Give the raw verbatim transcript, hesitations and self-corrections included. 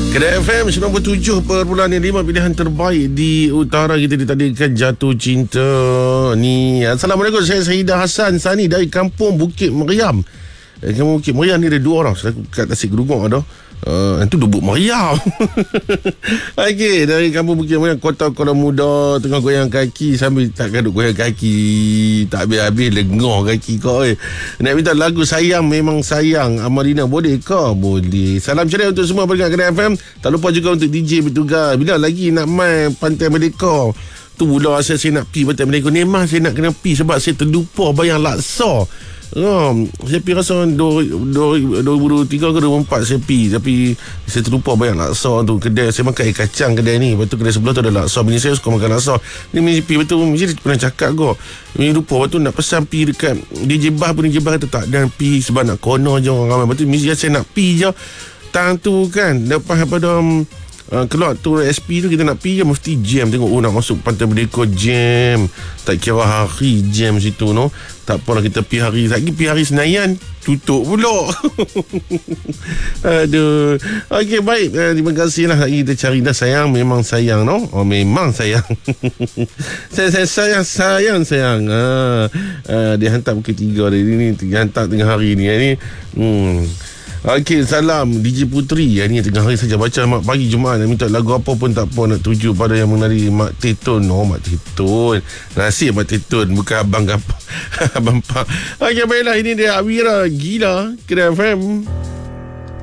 Kedai F M sembilan puluh tujuh perpuluhan lima pilihan terbaik di utara kita ditandingkan Jatuh Cinta. Ni, Assalamualaikum, saya Saidah Hassan Sani dari Kampung Bukit Meriam. Eh, Kampung Bukit Meriam ni ada dua orang. Saya kat Tasik Gerugong ada. Uh, itu Dubuk Meriam. Okey, dari Kampung Bukit Meriam, Kota Kuala Muda, tengah goyang kaki sambil tak kaduk goyang kaki. Tak habis-habis lengah kaki kau eh. Nak minta lagu Sayang Memang Sayang Amalina, boleh ke? Boleh. Salam ceria untuk semua pendengar Kedai F M. Tak lupa juga untuk D J bertugas. Bila lagi nak main Pantai Merdeka? Tu pula saya, saya nak pi Pantai Merdeka. Memang saya nak kena pi sebab saya terlupa bayar laksa. Oh, saya pergi rasa dua ribu dua puluh tiga ke dua ribu empat saya pergi, tapi saya terlupa bayar laksa tu. Kedai saya makan air kacang kedai ni, lepas tu kedai sebelah tu ada laksa. Bini saya suka makan laksa. Ni mesti pergi, betul mesti pernah cakap kau. Ni lupa, lepas tu nak pesan pergi dekat D J Bah pun, D J Bah kata tak dan pergi sebab nak kono je orang ramai. Lepas tu mesti saya nak pergi je. Tang tu kan lepas pada um, Uh, keluar tu S P tu kita nak pergi je mesti jam. Tengok oh nak masuk Pantai Merdeka jam. Tak kira hari jam situ no. Tak apalah kita pergi hari lagi, pergi hari Senayan tutup pula. Aduh. Okey, baik, uh, terima kasih lah. Lagi kita cari dah Sayang Memang Sayang no. Oh memang sayang. saya, saya sayang sayang sayang. Uh, uh, dia hantar pukul tiga hari ni, dia hantar tengah hari ni. Ni hmm. Okey, salam D J Putri. Yang ni tengah hari saja baca Mak Pagi Jumaat. Nak minta lagu apa pun tak apa, nak tuju pada yang menari Mak Tetun. Oh, Mak Tetun. Nasib Mak Tetun, bukan Abang Gampang. Abang Pak. Okey, baiklah, ini dia Awira Gila Kedai F M.